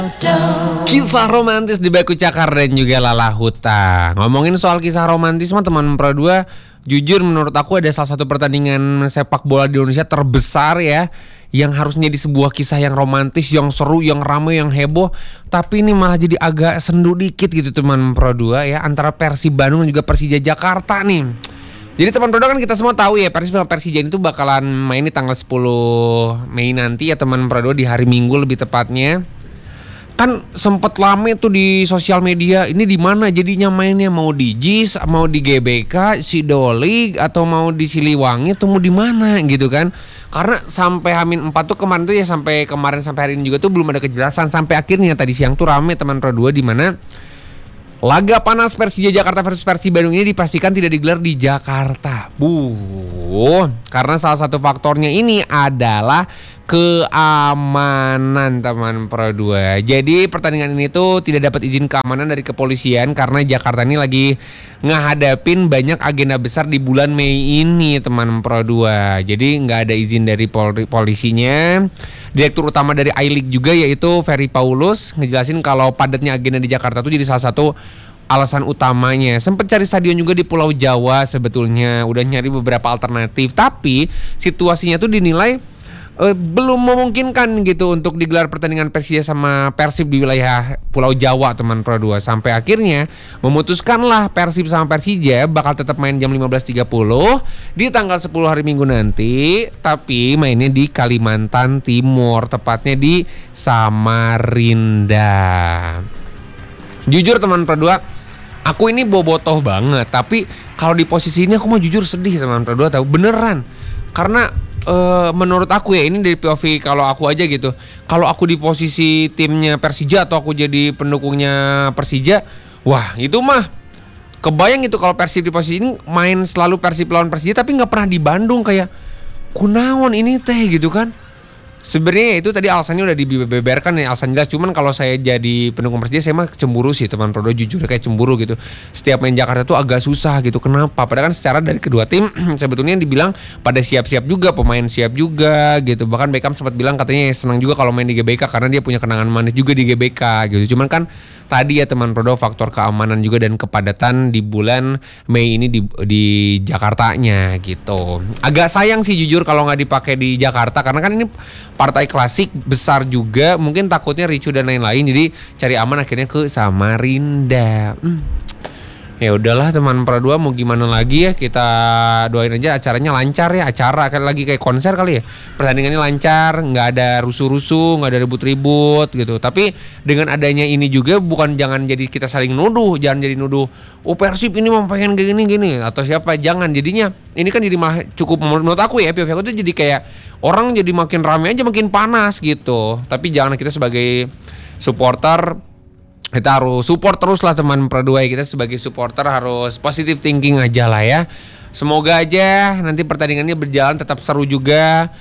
Kisah romantis di Baku Cakar dan juga Lala Huta. Ngomongin soal kisah romantis mah teman Pro 2, jujur menurut aku ada salah satu pertandingan sepak bola di Indonesia terbesar ya, yang harusnya di sebuah kisah yang romantis, yang seru, yang ramai, yang heboh, tapi ini malah jadi agak sendu dikit gitu teman Pro 2 ya, antara Persib Bandung dan juga Persija Jakarta nih. Jadi teman Pro 2 kan kita semua tahu ya, Persib sama Persija itu bakalan main di tanggal 10 Mei nanti ya teman Pro 2, di hari Minggu lebih tepatnya. Kan sempet lame tuh di sosial media, ini di mana jadinya mainnya, mau di JIS, mau di GBK, Sidoli, atau mau di Siliwangi, atau mau di mana gitu kan? Karena sampai H-4 tuh kemarin tuh ya, sampai kemarin sampai hari ini juga tuh belum ada kejelasan. Sampai akhirnya tadi siang tuh rame teman Pro 2, di mana laga panas Persija Jakarta versus Persib Bandung ini dipastikan tidak digelar di Jakarta. Karena salah satu faktornya ini adalah keamanan teman Pro 2. Jadi pertandingan ini tuh tidak dapat izin keamanan dari kepolisian karena Jakarta ini lagi ngehadapin banyak agenda besar di bulan Mei ini teman Pro 2. Jadi nggak ada izin dari polisinya. Direktur utama dari I-League juga yaitu Ferry Paulus ngejelasin kalau padatnya agenda di Jakarta tuh jadi salah satu alasan utamanya. Sempet cari stadion juga di Pulau Jawa sebetulnya, udah nyari beberapa alternatif, tapi situasinya tuh dinilai belum memungkinkan gitu untuk digelar pertandingan Persija sama Persib di wilayah Pulau Jawa teman Pro 2. Sampai akhirnya memutuskanlah Persib sama Persija bakal tetap main jam 15.30 di tanggal 10 hari Minggu nanti, tapi mainnya di Kalimantan Timur, tepatnya di Samarinda. Jujur teman Pro 2, aku ini bobotoh banget, tapi kalau di posisi ini aku mah jujur sedih teman Pro 2, tahu beneran. Karena menurut aku ya, ini dari POV kalau aku aja gitu. Kalau aku di posisi timnya Persija atau aku jadi pendukungnya Persija, wah itu mah kebayang gitu kalau Persib di posisi ini main selalu Persib lawan Persija tapi nggak pernah di Bandung, kayak kunaon ini teh gitu kan. Sebenarnya itu tadi alasannya udah dibeberkan ya, alasan jelas. Cuman kalau saya jadi pendukung Persija, saya mah cemburu sih teman Pro 2, jujur kayak cemburu gitu. Setiap main Jakarta tuh agak susah gitu. Kenapa? Padahal kan secara dari kedua tim sebetulnya dibilang pada siap-siap juga, pemain siap juga gitu. Bahkan Beckham sempat bilang katanya senang juga kalau main di GBK karena dia punya kenangan manis juga di GBK gitu. Cuman kan tadi ya teman Pro 2, faktor keamanan juga dan kepadatan di bulan Mei ini di Jakartanya gitu. Agak sayang sih jujur kalau nggak dipakai di Jakarta, karena kan ini partai klasik besar juga, mungkin takutnya ricu dan lain-lain, jadi cari aman akhirnya ke Samarinda. Ya udahlah teman Pro 2, mau gimana lagi ya, kita doain aja acaranya lancar ya, acara kan lagi kayak konser kali ya, pertandingannya lancar, nggak ada rusuh-rusuh, nggak ada ribut-ribut gitu. Tapi dengan adanya ini juga bukan jangan jadi kita saling nuduh, jangan jadi nuduh Persib ini mau pengen kayak gini atau siapa, jangan. Jadinya ini kan jadi malah cukup, menurut aku ya, POV aku tuh jadi kayak orang jadi makin rame aja, makin panas gitu. Tapi jangan, kita sebagai supporter kita harus support terus lah teman Pro 2. Kita sebagai supporter harus positive thinking aja lah ya. Semoga aja nanti pertandingannya berjalan tetap seru juga,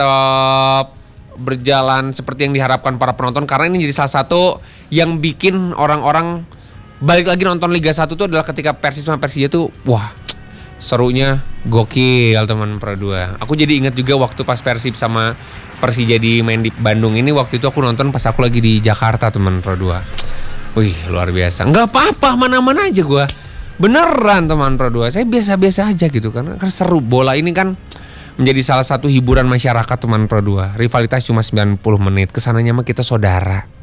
tetap berjalan seperti yang diharapkan para penonton. Karena ini jadi salah satu yang bikin orang-orang balik lagi nonton Liga 1 tuh adalah ketika Persib sama Persija tuh, wah serunya gokil teman Pro 2. Aku jadi ingat juga waktu pas Persib sama Persija di main di Bandung ini, waktu itu aku nonton pas aku lagi di Jakarta teman Pro 2. Wih luar biasa. Nggak apa-apa, mana-mana aja gue. Beneran teman Pro 2, saya biasa-biasa aja gitu. Karena seru, bola ini kan menjadi salah satu hiburan masyarakat teman Pro 2. Rivalitas cuma 90 menit, kesananya mah kita saudara.